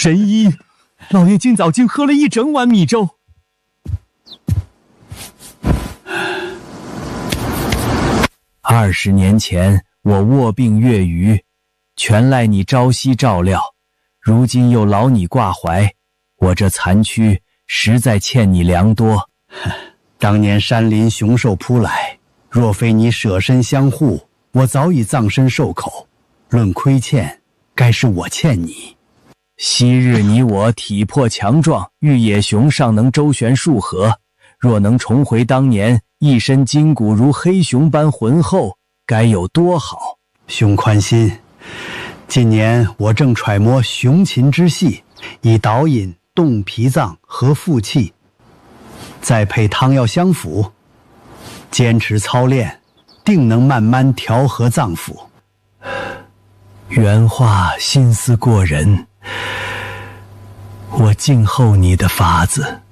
神医，老爷今早竟喝了一整碗米粥。20年前我卧病月余，全赖你朝夕照料，如今又劳你挂怀，我这残躯实在欠你良多。 当年山林雄兽扑来，若非你舍身相护，我早已葬身兽口。论亏欠，该是我欠你。 昔日你我体魄强壮，玉野熊尚能周旋数合，若能重回当年，一身筋骨如黑熊般浑厚，该有多好。 兄宽心，近年我正揣摩雄禽之细，以导引、动脾脏和腹气，再配汤药相辅，坚持操练，定能慢慢调和脏腑。 原话心思过人，我静候你的法子。